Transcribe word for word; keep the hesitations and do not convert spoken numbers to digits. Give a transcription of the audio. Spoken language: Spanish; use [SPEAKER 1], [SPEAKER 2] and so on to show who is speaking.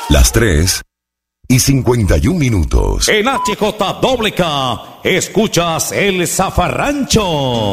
[SPEAKER 1] Las tres y cincuenta y un minutos.
[SPEAKER 2] En H J K, escuchas El Zafarrancho.